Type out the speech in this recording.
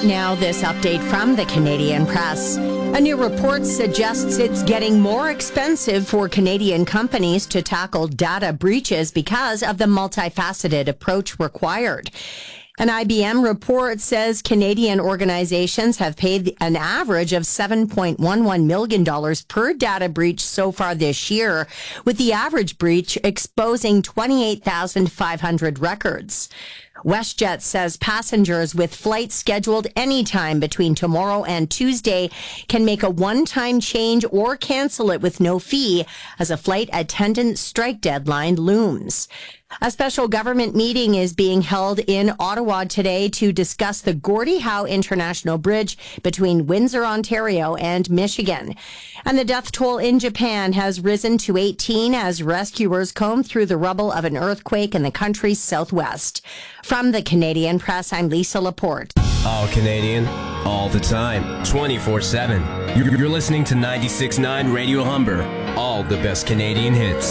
now, this update from the Canadian Press. A new report suggests it's getting more expensive for Canadian companies to tackle data breaches because of the multifaceted approach required. An IBM report says Canadian organizations have paid an average of $7.11 million per data breach so far this year, with the average breach exposing 28,500 records. WestJet says passengers with flights scheduled anytime between tomorrow and Tuesday can make a one-time change or cancel it with no fee as a flight attendant strike deadline looms. A special government meeting is being held in Ottawa today to discuss the Gordie Howe International Bridge between Windsor, Ontario and Michigan. And the death toll in Japan has risen to 18 as rescuers comb through the rubble of an earthquake in the country's southwest. From the Canadian Press, I'm Lisa Laporte. All Canadian, all the time, 24/7. You're listening to 96.9 Radio Humber. All the best Canadian hits.